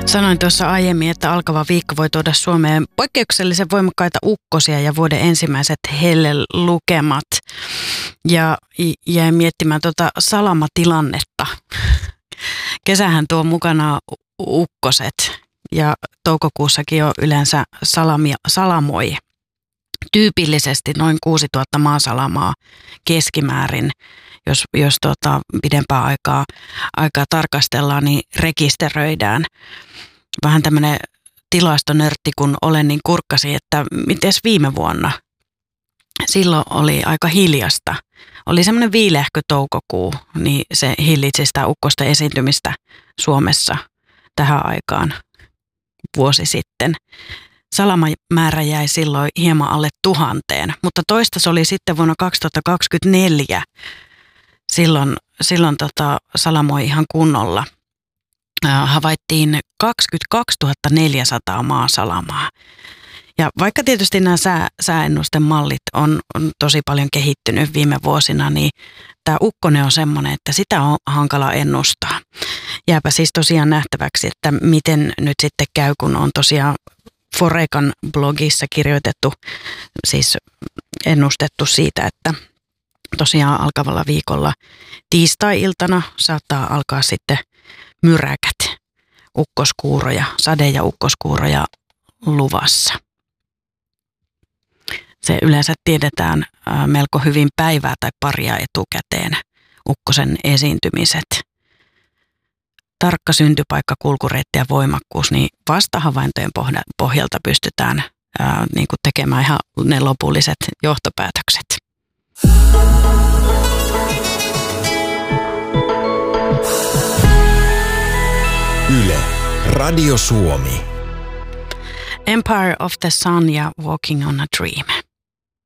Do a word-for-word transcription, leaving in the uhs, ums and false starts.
Sanoin tuossa aiemmin, että alkava viikko voi tuoda Suomeen poikkeuksellisen voimakkaita ukkosia ja vuoden ensimmäiset hellelukemat. Ja jäin miettimään tuota salamatilannetta. Kesähän tuo mukana ukkoset ja toukokuussakin jo yleensä salamia, salamoi. Tyypillisesti noin kuusituhatta maasalamaa keskimäärin, jos, jos tuota, pidempää aikaa, aikaa tarkastellaan, niin rekisteröidään. Vähän tämmöinen tilastonörtti, kun olen, niin kurkkasi, että mites viime vuonna? Silloin oli aika hiljasta. Oli semmoinen viilehkö toukokuu, niin se hillitsi sitä ukkosten esiintymistä Suomessa tähän aikaan vuosi sitten. Salamamäärä jäi silloin hieman alle tuhanteen, mutta toista se oli sitten vuonna kaksituhattakaksikymmentäneljä. Silloin, silloin tota salamoi ihan kunnolla. Äh, havaittiin kaksikymmentäkaksituhatta neljäsataa maasalamaa. Ja vaikka tietysti nämä sää, sääennusten mallit on, on tosi paljon kehittynyt viime vuosina, niin tämä ukkonen on semmoinen, että sitä on hankala ennustaa. Jääpä siis tosiaan nähtäväksi, että miten nyt sitten käy, kun on tosiaan Forecan blogissa kirjoitettu, siis ennustettu siitä, että tosiaan alkavalla viikolla tiistai-iltana saattaa alkaa sitten myräkät, ukkoskuuroja, sade- ja ukkoskuuroja luvassa. Se yleensä tiedetään melko hyvin päivää tai paria etukäteen, ukkosen esiintymiset. Tarkka syntypaikka, kulkureitti ja voimakkuus, niin vastahavaintojen pohjalta pystytään ää, niin kuin tekemään ihan ne lopulliset johtopäätökset. Yle, Radio Suomi. Empire of the Sun ja Walking on a Dream.